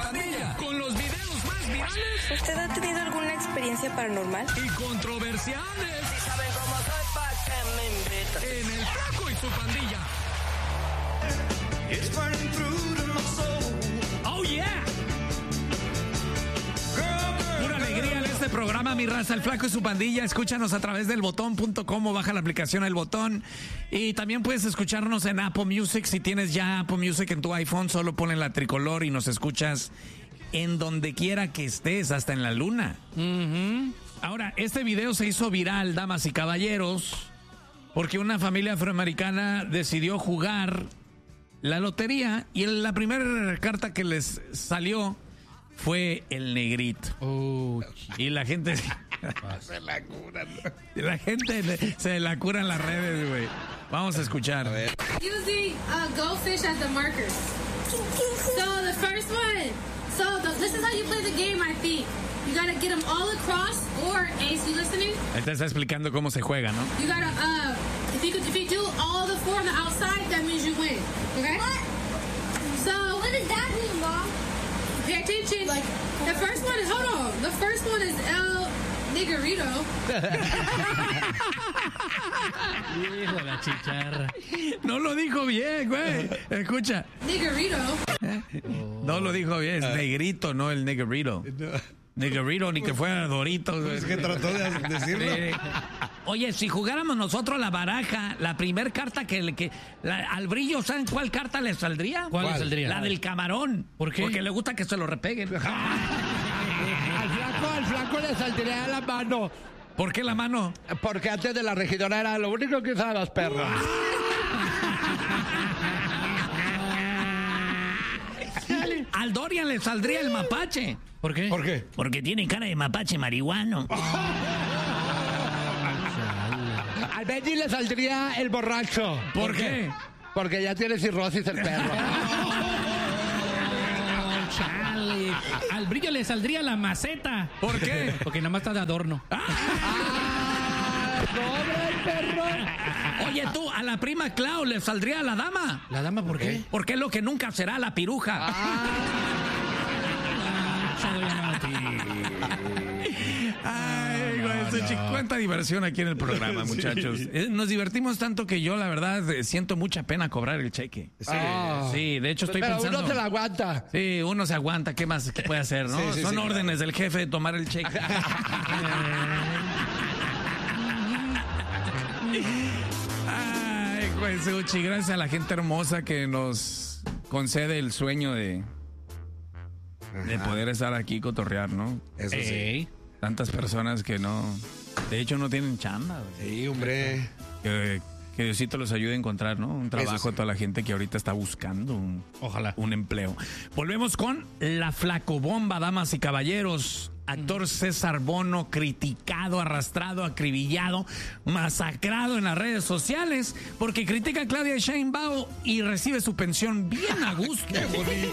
Pandilla, con los videos más virales. ¿Usted ha tenido alguna experiencia paranormal? Y controversiales. Si saben cómo soy, ¿pa' qué me invitan? En El Flaco y su Pandilla. It's burning through to my soul. Oh yeah. Pura alegría en este programa, mi raza, El Flaco y su Pandilla. Escúchanos a través del botón.com o baja la aplicación El Botón. Y también puedes escucharnos en Apple Music. Si tienes ya Apple Music en tu iPhone, solo ponle la tricolor y nos escuchas en donde quiera que estés, hasta en la luna. Ahora, este video se hizo viral, damas y caballeros, porque una familia afroamericana decidió jugar la lotería y la primera carta que les salió fue el negrito. Y la gente se la cura, ¿no? La gente se la cura en las redes, güey. Vamos a escuchar. A ver. Using goldfish as the markers. So the first one. This is how you play the game, I think. You gotta get them all across, or Ace, you listening? Ahí te está explicando cómo se juega, ¿no? You gotta if you do all the four on the outside, that means you win. Okay? What? So what does that mean, Mom? Pay attention. Like the first one is The first one is El Negrito. Hijo de la chicharra. No lo dijo bien, güey. Escucha. Negrito. No lo dijo bien, es negrito, no el negrito. Negrito, ni que fuera Dorito. Es que trató de decirlo. Sí. Oye, si jugáramos nosotros la baraja, la primer carta al brillo, ¿saben cuál carta le saldría? ¿Cuál le saldría? La del camarón. ¿Por qué? Porque le gusta que se lo repeguen. Al flaco le saldría la mano. ¿Por qué la mano? Porque antes de la regidora era lo único que usaban los perros. Al Dorian le saldría el mapache. ¿Por qué? ¿Por qué? Porque tiene cara de mapache marihuano. Al Benji le saldría el borracho. ¿Por qué? Porque ya tiene cirrosis el perro. Chale. Al brillo le saldría la maceta. ¿Por qué? Porque nada más está de adorno. ¡Pobre el perro! Oye, tú, a la prima Clau le saldría la dama. ¿La dama por qué? Porque es lo que nunca será la piruja. Ay, güey, cuánta diversión aquí en el programa, muchachos. Nos divertimos tanto que yo, la verdad, siento mucha pena cobrar el cheque. Sí, de hecho estoy Pero pensando... uno se la aguanta. Sí, uno se aguanta, ¿qué más que puede hacer, no? Sí, Son sí, órdenes del jefe de tomar el cheque. Ay, güey, Suchi, gracias a la gente hermosa que nos concede el sueño de poder estar aquí y cotorrear, ¿no? Eso sí. Tantas personas que no... De hecho, no tienen chamba, güey. Sí, hombre. Que Diosito los ayude a encontrar, ¿no? Un trabajo a toda la gente que ahorita está buscando Ojalá. un empleo. Volvemos con la flacobomba, damas y caballeros. Actor César Bono, criticado, arrastrado, acribillado, masacrado en las redes sociales porque critica a Claudia Sheinbaum y recibe su pensión bien a gusto. Qué bonito.